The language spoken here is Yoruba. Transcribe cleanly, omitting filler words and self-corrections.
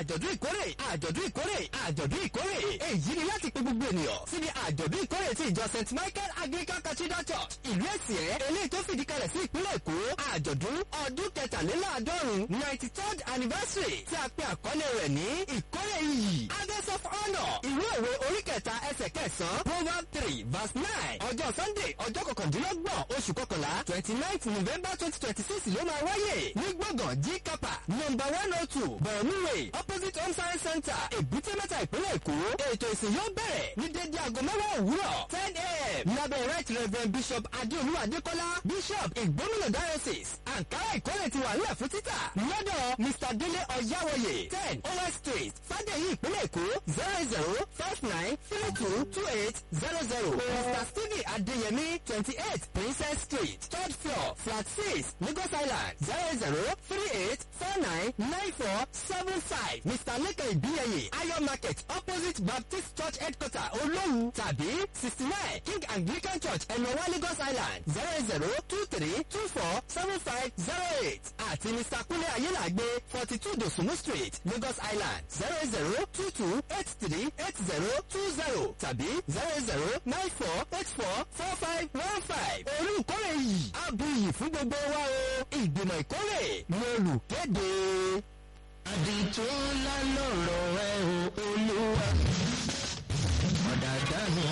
àjọ̀dún ìkórè àjọ̀dún ìkórè èyí ni láti pe gbogbo ènìyàn síbi àjọ̀dún ìkórè ti ìjọ St. Michael Anglican Cathedral Church ìlú Èsìẹ́ eléyìí tó fìdí kalẹ̀ sí ìpínlẹ̀ Èkó àjọ̀dún ọdún 93rd anniversary tí a pe àkọlé rẹ̀ ní ìkórè iyì harvest of honour ìwé òwe orí kẹta ẹsẹ̀ kẹsàn-án Proverbs 3 verse 9 ọjọ́ Sunday ọjọ́ kọkàndínlọ́gbọ̀n oṣù kọkànlá 29th November 2026 ló máa wáyé ní gbọ̀ngàn G Kapa number 102 Borno-Way opposite Home Science Center Èbúté Mẹ́ta ìpínlẹ̀ Èkó ètò ìsìn yóò bẹ̀rẹ̀ ní dédé aago 9 òwúrọ̀ 10 a.m. lábẹ́ right reverend bishop Adéolú Adékọ́lá bishop Ìgbómìnà diocese àǹkárá ìkórè ti wà nílẹ̀ fún títà lọ́dọ̀ Mr. Délé Ọ̀yáwọyè 10 OS Street Fádèyí ìpínlẹ̀ Èkó 0059322800 Mr. Stevie Adéyẹmí 28 Princess Street 3rd floor flat 6 Lagos Island 0038499475 Mr. Leke Ibiyeye Ayo Market opposite Baptist Church Headquarter Olówu tàbí 69 King Anglican Church Ẹ̀nọ̀wá Lagos Island 0023247508 àti Mr. Kúnlé Ayélàgbé 42 Dòsùnmú Street Lagos Island 0022838020 tàbí 0094844515 olùkórè yìí á bu iyì fún gbogbo wa o ìgbìmọ̀ ìkórè ni olùkéde. àdìtú ńlá lọ̀rọ̀ ẹ o Olúwa ọ̀dàdà mi.